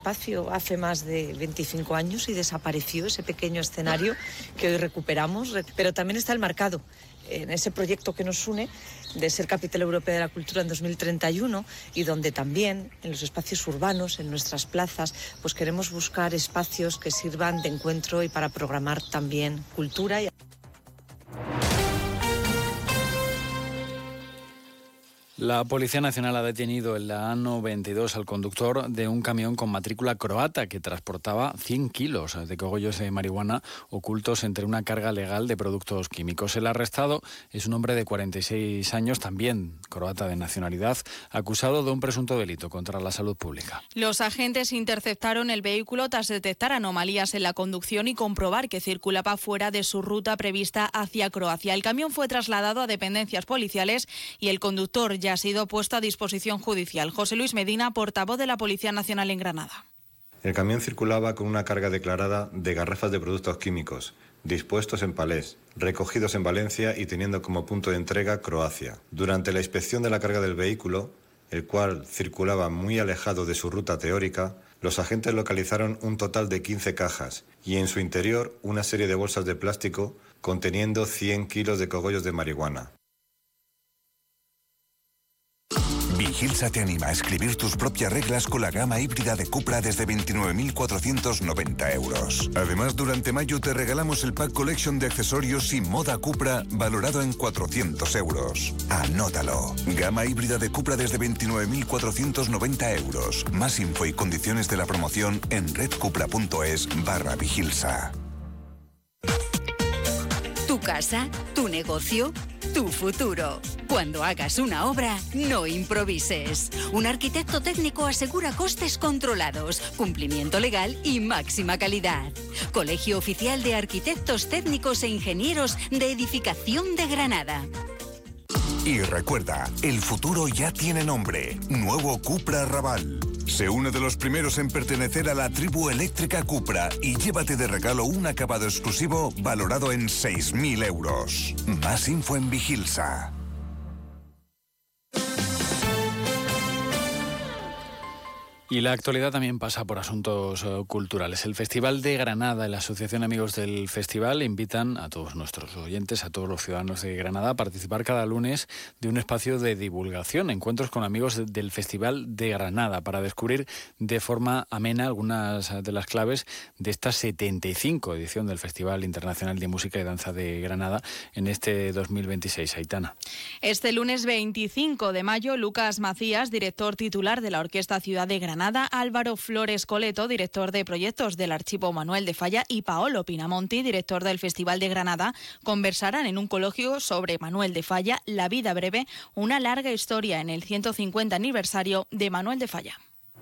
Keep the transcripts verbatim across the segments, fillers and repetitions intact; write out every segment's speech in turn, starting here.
Espacio hace más de veinticinco años y desapareció ese pequeño escenario que hoy recuperamos, pero también está el marcado en ese proyecto que nos une de ser Capital Europea de la Cultura en dos mil treinta y uno y donde también en los espacios urbanos, en nuestras plazas, pues queremos buscar espacios que sirvan de encuentro y para programar también cultura. Y... La Policía Nacional ha detenido en la A noventa y dos al conductor de un camión con matrícula croata que transportaba cien kilos de cogollos de marihuana ocultos entre una carga legal de productos químicos. El arrestado es un hombre de cuarenta y seis años, también croata de nacionalidad, acusado de un presunto delito contra la salud pública. Los agentes interceptaron el vehículo tras detectar anomalías en la conducción y comprobar que circulaba fuera de su ruta prevista hacia Croacia. El camión fue trasladado a dependencias policiales y el conductor ya ha sido puesto a disposición judicial. José Luis Medina, portavoz de la Policía Nacional en Granada. El camión circulaba con una carga declarada de garrafas de productos químicos, dispuestos en palés, recogidos en Valencia y teniendo como punto de entrega Croacia. Durante la inspección de la carga del vehículo, el cual circulaba muy alejado de su ruta teórica, los agentes localizaron un total de quince cajas y en su interior una serie de bolsas de plástico conteniendo cien kilos de cogollos de marihuana. Vigilsa te anima a escribir tus propias reglas con la gama híbrida de Cupra desde veintinueve mil cuatrocientos noventa euros. Además, durante mayo te regalamos el Pack Collection de accesorios y moda Cupra valorado en cuatrocientos euros. Anótalo. Gama híbrida de Cupra desde veintinueve mil cuatrocientos noventa euros. Más info y condiciones de la promoción en redcupra.es barra Vigilsa. Tu casa, tu negocio, tu futuro. Cuando hagas una obra, no improvises. Un arquitecto técnico asegura costes controlados, cumplimiento legal y máxima calidad. Colegio Oficial de Arquitectos Técnicos e Ingenieros de Edificación de Granada. Y recuerda, el futuro ya tiene nombre. Nuevo Cupra Raval. Sé uno de los primeros en pertenecer a la tribu eléctrica Cupra y llévate de regalo un acabado exclusivo valorado en seis mil euros. Más info en Vigilsa. Y la actualidad también pasa por asuntos uh, culturales. El Festival de Granada y la Asociación Amigos del Festival invitan a todos nuestros oyentes, a todos los ciudadanos de Granada, a participar cada lunes de un espacio de divulgación, encuentros con amigos de, del Festival de Granada, para descubrir de forma amena algunas de las claves de esta setenta y cinco edición del Festival Internacional de Música y Danza de Granada en este dos mil veintiséis. Aitana. Este lunes veinticinco de mayo, Lucas Macías, director titular de la Orquesta Ciudad de Granada, Álvaro Flores Coleto, director de proyectos del Archivo Manuel de Falla, y Paolo Pinamonti, director del Festival de Granada, conversarán en un coloquio sobre Manuel de Falla, La vida breve, una larga historia en el ciento cincuenta aniversario de Manuel de Falla.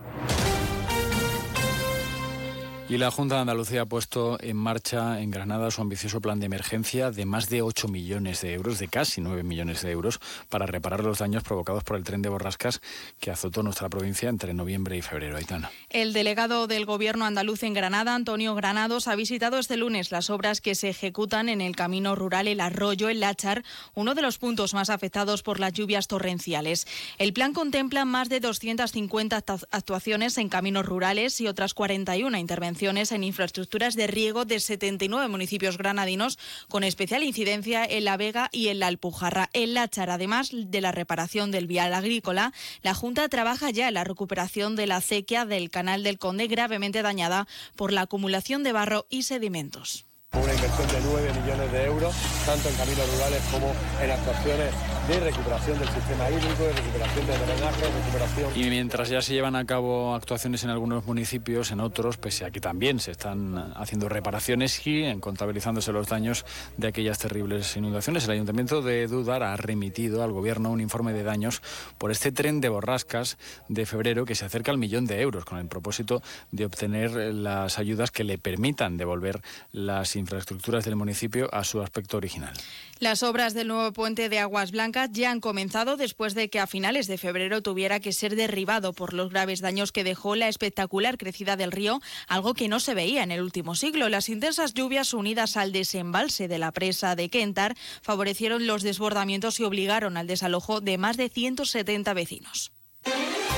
Y la Junta de Andalucía ha puesto en marcha en Granada su ambicioso plan de emergencia de más de ocho millones de euros, de casi nueve millones de euros, para reparar los daños provocados por el tren de borrascas que azotó nuestra provincia entre noviembre y febrero. Aitana. El delegado del Gobierno andaluz en Granada, Antonio Granados, ha visitado este lunes las obras que se ejecutan en el camino rural El Arroyo, en Láchar, uno de los puntos más afectados por las lluvias torrenciales. El plan contempla más de doscientas cincuenta actuaciones en caminos rurales y otras cuarenta y una intervenciones en infraestructuras de riego de setenta y nueve municipios granadinos, con especial incidencia en La Vega y en la Alpujarra. En Láchar, además de la reparación del vial agrícola, la Junta trabaja ya en la recuperación de la acequia del Canal del Conde, gravemente dañada por la acumulación de barro y sedimentos. Una inversión de nueve millones de euros, tanto en caminos rurales como en actuaciones de recuperación del sistema hídrico, de recuperación de drenaje, de recuperación... Y mientras ya se llevan a cabo actuaciones en algunos municipios, en otros, pese a que también se están haciendo reparaciones y en contabilizándose los daños de aquellas terribles inundaciones, el Ayuntamiento de Dúdar ha remitido al Gobierno un informe de daños por este tren de borrascas de febrero que se acerca al millón de euros, con el propósito de obtener las ayudas que le permitan devolver las infraestructuras del municipio a su aspecto original. Las obras del nuevo puente de Aguas Blancas ya han comenzado después de que a finales de febrero tuviera que ser derribado por los graves daños que dejó la espectacular crecida del río, algo que no se veía en el último siglo. Las intensas lluvias unidas al desembalse de la presa de Kentar favorecieron los desbordamientos y obligaron al desalojo de más de ciento setenta vecinos.